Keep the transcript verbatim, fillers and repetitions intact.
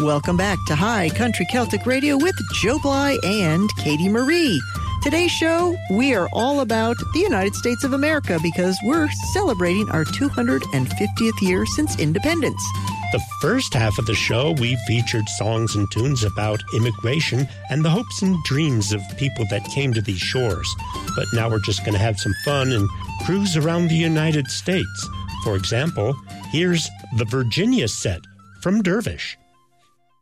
Welcome back to High Country Celtic Radio with Joe Bly and Katie Marie. Today's show, we are all about the United States of America because we're celebrating our two hundred fiftieth year since independence. The first half of the show, we featured songs and tunes about immigration and the hopes and dreams of people that came to these shores. But now we're just going to have some fun and cruise around the United States. For example, here's the Virginia set from Dervish.